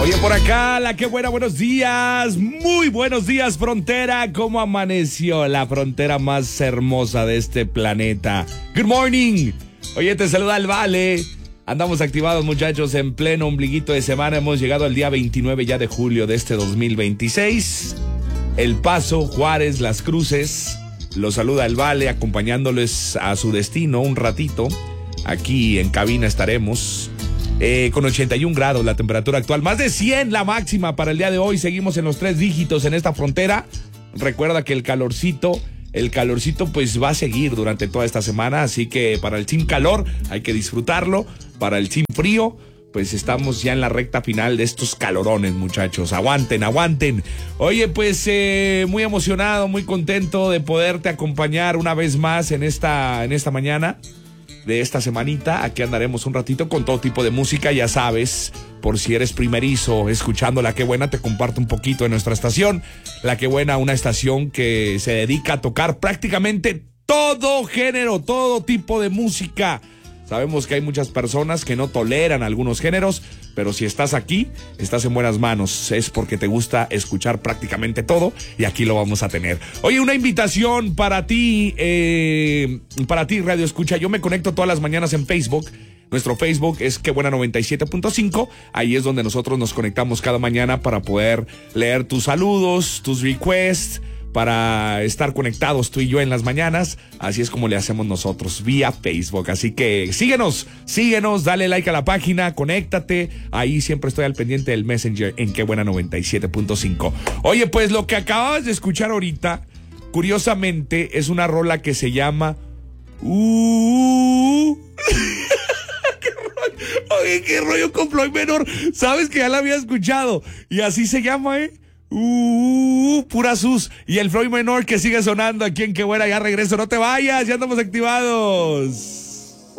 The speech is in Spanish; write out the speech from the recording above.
Oye, por acá, la que buena, buenos días. Muy buenos días, frontera. ¿Cómo amaneció la frontera más hermosa de este planeta? Good morning. Oye, te saluda el Vale. Andamos activados, muchachos, en pleno ombliguito de semana. Hemos llegado al día 29 ya de julio de este 2026. El Paso, Juárez, Las Cruces. Los saluda el Vale, acompañándoles a su destino un ratito. Aquí en cabina estaremos. Con 81 grados la temperatura actual, más de 100 la máxima para el día de hoy. Seguimos en los 3 dígitos en esta frontera. Recuerda que el calorcito pues va a seguir durante toda esta semana, así que para el team calor hay que disfrutarlo. Para el team frío, pues estamos ya en la recta final de estos calorones, muchachos. Aguanten. Oye, pues muy emocionado, muy contento de poderte acompañar una vez más en esta mañana de esta semanita. Aquí andaremos un ratito con todo tipo de música, ya sabes, por si eres primerizo escuchando La Que Buena, te comparto un poquito de nuestra estación. La Que Buena, una estación que se dedica a tocar prácticamente todo género, todo tipo de música. Sabemos que hay muchas personas que no toleran algunos géneros, pero si estás aquí, estás en buenas manos. Es porque te gusta escuchar prácticamente todo y aquí lo vamos a tener. Oye, una invitación para ti, Radio Escucha. Yo me conecto todas las mañanas en Facebook. Nuestro Facebook es Que Buena 97.5. Ahí es donde nosotros nos conectamos cada mañana para poder leer tus saludos, tus requests, para estar conectados tú y yo en las mañanas. Así es como le hacemos nosotros, vía Facebook. Así que síguenos, dale like a la página, conéctate. Ahí siempre estoy al pendiente del Messenger en Que Buena 97.5. Oye, pues lo que acabas de escuchar ahorita, curiosamente, es una rola que se llama Oye, qué rollo con Floyd Menor. Sabes que ya la había escuchado. Y así se llama, pura sus. Y el Floyd Menor que sigue sonando aquí en Que Buena. Ya regreso, no te vayas, ya andamos activados.